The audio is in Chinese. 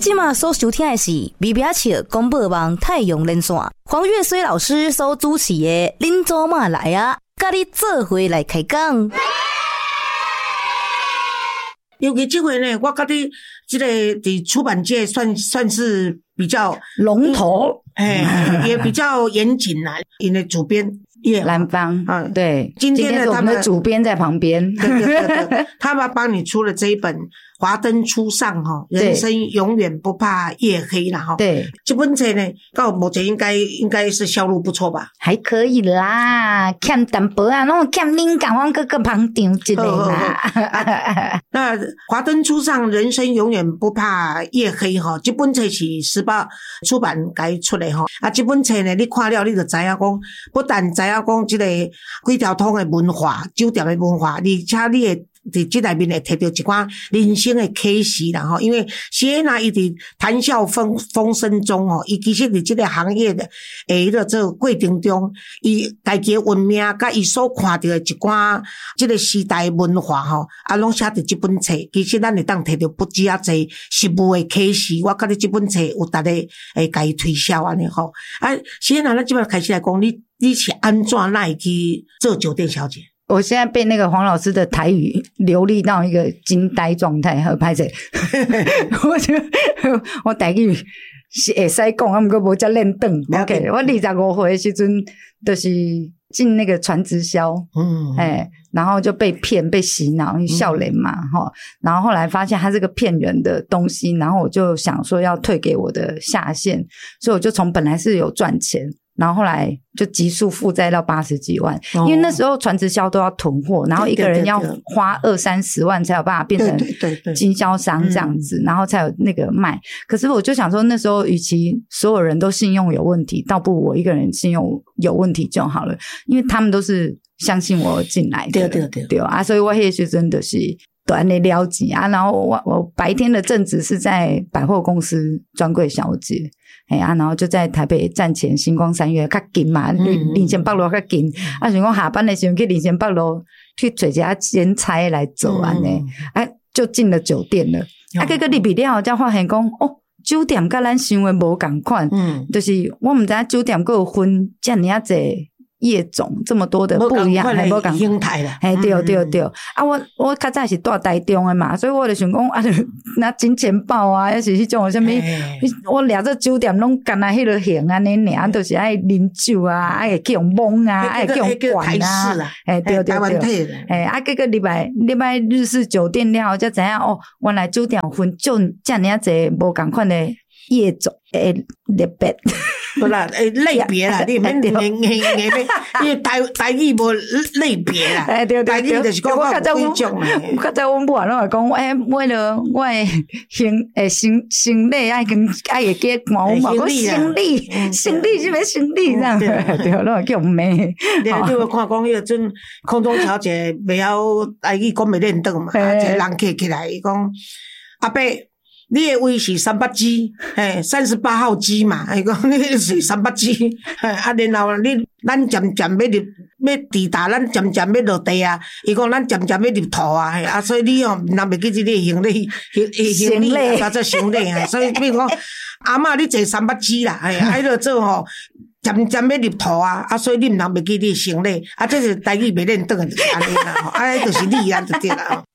即马所收听的是微表笑广播网太阳连线，黄月水老师所主持的恁祖妈来啊，甲你做伙来开讲。 尤其这回呢，我觉得这个伫出版界算是比较龙头， 也比较严谨啦。因为主编蓝方，对， 今天呢， 我们的主编在旁边， 对，他们帮你出了这一本《华灯初上》哈，人生永远不怕夜黑啦哈。对，这本册呢，到目前应该是销路不错吧？ 还可以啦，欠淡薄啊，那种欠灵感，我各个旁听之类啦。 那《华灯初上》人生永远不怕夜黑哈，这本册是时报出版该出的哈。啊，这本册呢，你看了你就知影讲，不但知影讲这个几条通的文化、酒店的文化，而且你会伫这内面会摕到一寡人生的启示啦吼，因为谢娜伊伫谈笑风生中吼，伊其实伫这个行业的迄个这个过程中，伊家己的文命甲伊所看到的一寡这个时代文化吼，啊，拢写伫这本册，其实咱会当摕到不止啊侪实务的启示。我觉得这本册有值得甲伊推销安尼吼。啊，谢娜，咱即摆开始来讲，你是安怎来去做酒店小姐？ 我现在被那个黄老师的台语流利到一个惊呆状态，很拍摄。我台语是会使讲，啊，不过无遮练长。OK， 我25岁的时阵，就是进那个传直销，然后就被骗、被洗脑，因为少年嘛，然后后来发现它是个骗人的东西，然后我就想说要退给我的下线，所以我就从本来是有赚钱。然后后来就急速负债到80几万，因为那时候传直销都要囤货，然后一个人要花20-30万才有办法变成经销商这样子，然后才有那个卖。可是我就想说，那时候与其所有人都信用有问题，倒不如我一个人信用有问题就好了，因为他们都是相信我进来的，对啊，所以我那时真的是短的了解啊，然后我白天的正职是在百货公司专柜小姐。然后就在台北站前星光3月较近嘛，林前北路较近，想讲下班的时候去林前北路去找一家兼差来做安尼，就进了酒店了。结果入去了才发现讲，酒店跟咱想的无同款，就是我唔知道酒店还有分这么多业种，这么多的不一样，还无同形态啦。 对。啊，我较早是住台中的嘛，所以我就想讲啊，拿金钱豹啊，还是迄种什么，我掠这酒店拢干那迄个型安尼尔，就是爱啉酒啊，爱去用蒙啊，爱去用管啊，对。结果礼拜日式酒店了，才知影原来酒店分这么侪无同款的业种类别。 不啦，类别啦，你免因为台语无类别啦， 对， 台语就是讲我几种啦。 我较早阮母啊，拢会讲，为了我的行李爱会记骂我嘛，我行李是咩行李这样，对，拢会叫我骂。 你有看讲迄个阵空中小姐袂晓台语讲袂认得嘛，一个人客起来伊讲阿伯。你的位是300G 38号机嘛，伊讲你是300G 然后咱渐渐要抵达，咱渐渐要落地啊，伊讲咱渐渐要入土啊，所以你若袂记这个行李叫做行李所以比如讲阿嬷你坐300G 啦，迄个做渐渐要入土啊，所以你毋通袂记你行李，这是台语袂认得的，就是安尼啦，就是你就对啦。